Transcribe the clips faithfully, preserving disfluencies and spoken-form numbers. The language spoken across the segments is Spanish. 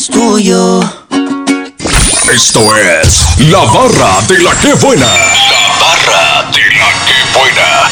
tuyo. Esto es La Barra de la Que Buena. La Barra de la Que Buena.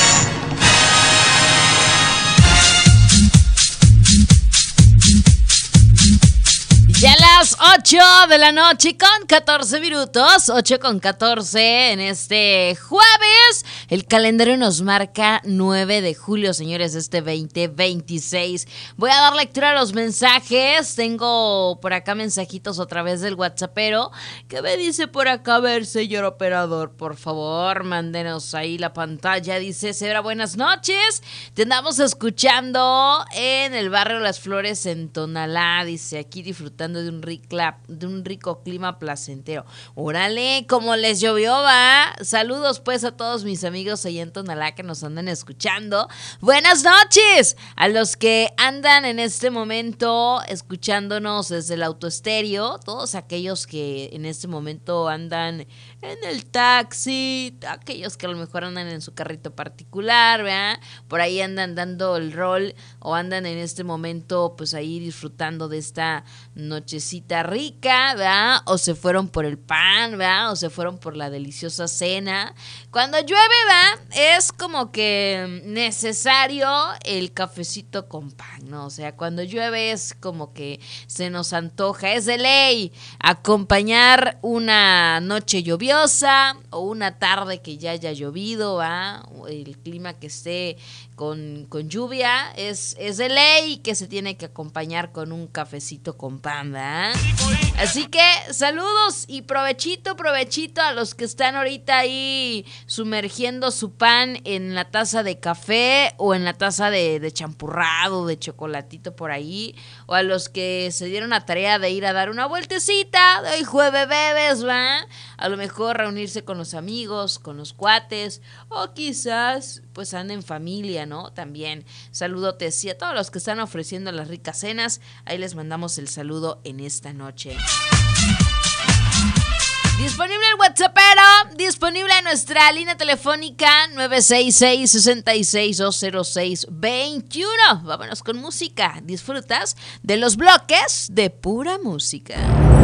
Ya las ocho de la noche con catorce minutos, ocho con catorce en este jueves. El calendario nos marca nueve de julio, señores, de este veinte veintiséis. Voy a dar lectura a los mensajes. Tengo por acá mensajitos a través del WhatsAppero. ¿Qué me dice por acá? A ver, señor operador, por favor, mándenos ahí la pantalla. Dice, Sebra, buenas noches. Te andamos escuchando en el barrio Las Flores en Tonalá. Dice, aquí disfrutando de un, ricla, de un rico clima placentero. Órale, como les llovió, va. Saludos pues a todos mis amigos allá en Tonalá que nos andan escuchando. Buenas noches a los que andan en este momento escuchándonos desde el autoestéreo. Todos aquellos que en este momento andan en el taxi, aquellos que a lo mejor andan en su carrito particular, ¿verdad? Por ahí andan dando el rol o andan en este momento pues ahí disfrutando de esta nochecita rica, ¿verdad? O se fueron por el pan, ¿verdad? O se fueron por la deliciosa cena. Cuando llueve, ¿verdad? Es como que necesario el cafecito con pan, ¿no? O sea, cuando llueve es como que se nos antoja, es de ley acompañar una noche lluviosa o una tarde que ya haya llovido, ¿va? El clima que esté con, con lluvia, es, es de ley que se tiene que acompañar con un cafecito con pan, ¿va? Así que saludos y provechito, provechito a los que están ahorita ahí sumergiendo su pan en la taza de café o en la taza de, de champurrado, de chocolatito por ahí, o a los que se dieron la tarea de ir a dar una vueltecita, de hoy jueves bebes, ¿va? A lo mejor reunirse con los amigos, con los cuates, o quizás pues anden en familia, ¿no? También saludotes y a todos los que están ofreciendo las ricas cenas, ahí les mandamos el saludo en esta noche. Disponible el WhatsAppero, disponible en nuestra línea telefónica nueve seis seis, seis seis dos cero seis dos uno. Vámonos con música. ¿Disfrutas de los bloques de pura música?